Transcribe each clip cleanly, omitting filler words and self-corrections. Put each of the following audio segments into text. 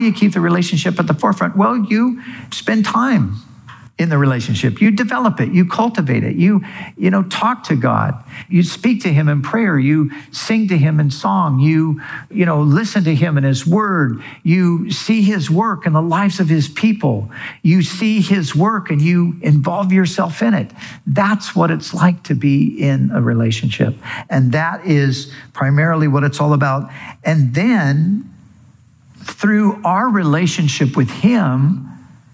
You keep the relationship at the forefront. Well, you spend time in the relationship. You develop it. You cultivate it. You talk to God. You speak to him in prayer. You sing to him in song. You listen to him in his word. You see his work in the lives of his people. You see his work and you involve yourself in it. That's what it's like to be in a relationship. And that is primarily what it's all about. And then through our relationship with him,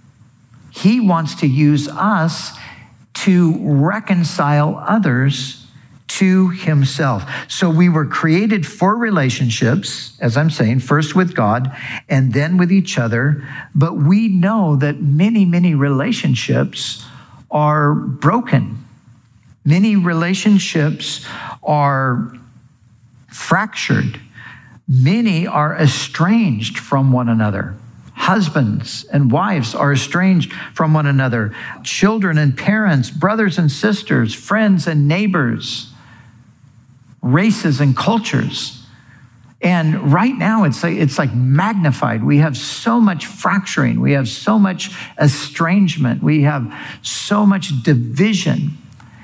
he wants to use us to reconcile others to himself. So we were created for relationships, as I'm saying, first with God and then with each other. But we know that many, many relationships are broken. Many relationships are fractured. Many are estranged from one another. Husbands and wives are estranged from one another. Children and parents, brothers and sisters, friends and neighbors, races and cultures. And right now it's like magnified. We have so much fracturing. We have so much estrangement. We have so much division.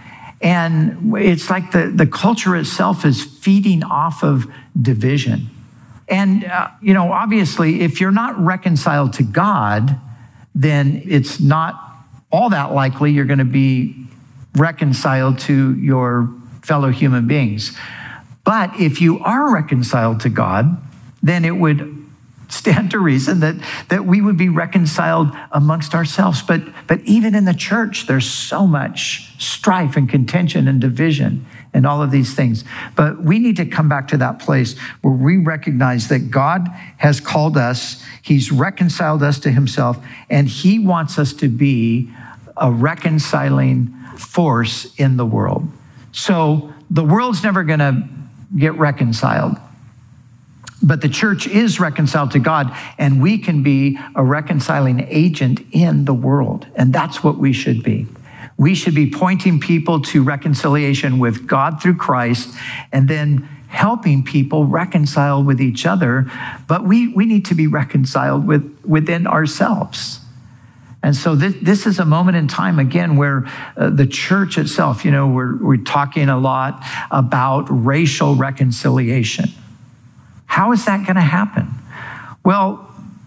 And it's like the culture itself is feeding off of division. And, obviously, if you're not reconciled to God, then it's not all that likely you're going to be reconciled to your fellow human beings. But if you are reconciled to God, then it would stand to reason that we would be reconciled amongst ourselves. But even in the church, there's so much strife and contention and division and all of these things. But we need to come back to that place where we recognize that God has called us, he's reconciled us to himself, and he wants us to be a reconciling force in the world. So the world's never going to get reconciled. But the church is reconciled to God, and we can be a reconciling agent in the world. And that's what we should be. We should be pointing people to reconciliation with God through Christ, and then helping people reconcile with each other. But we need to be reconciled within ourselves. And so this is a moment in time, again, where the church itself, we're talking a lot about racial reconciliation. How is that going to happen? Well,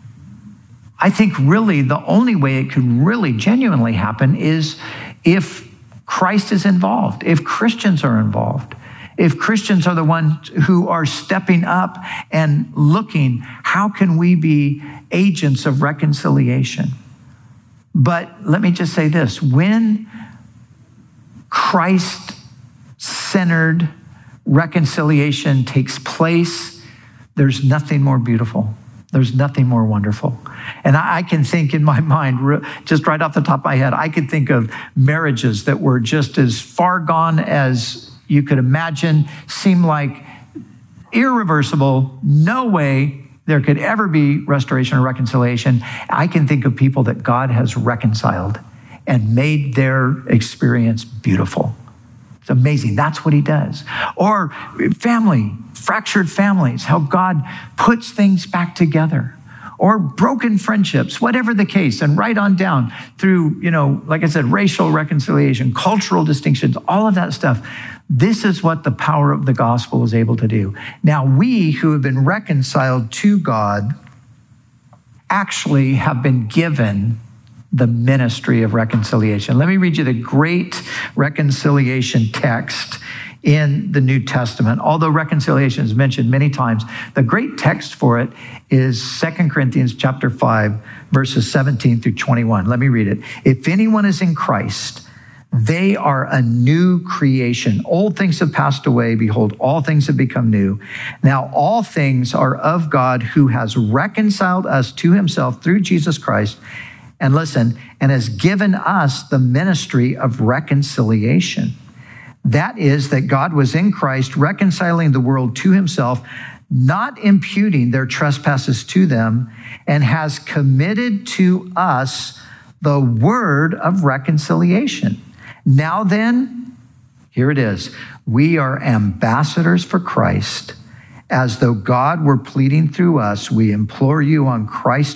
I think really the only way it could really genuinely happen is if Christ is involved, if Christians are involved, if Christians are the ones who are stepping up and looking, how can we be agents of reconciliation? But let me just say this, when Christ-centered reconciliation takes place, there's nothing more beautiful. There's nothing more wonderful. And I can think in my mind, just right off the top of my head, I could think of marriages that were just as far gone as you could imagine, seem like irreversible, no way there could ever be restoration or reconciliation. I can think of people that God has reconciled and made their experience beautiful. It's amazing. That's what he does. Or family, fractured families, how God puts things back together. Or broken friendships, whatever the case, and right on down through, like I said, racial reconciliation, cultural distinctions, all of that stuff. This is what the power of the gospel is able to do. Now, we who have been reconciled to God actually have been given the ministry of reconciliation. Let me read you the great reconciliation text in the New Testament. Although reconciliation is mentioned many times, the great text for it is 2 Corinthians chapter 5, verses 17 through 21. Let me read it. If anyone is in Christ, they are a new creation. Old things have passed away. Behold, all things have become new. Now all things are of God, who has reconciled us to himself through Jesus Christ. And listen, and has given us the ministry of reconciliation. That is, that God was in Christ reconciling the world to himself, not imputing their trespasses to them, and has committed to us the word of reconciliation. Now then, here it is. We are ambassadors for Christ, As though God were pleading through us, we implore you on Christ's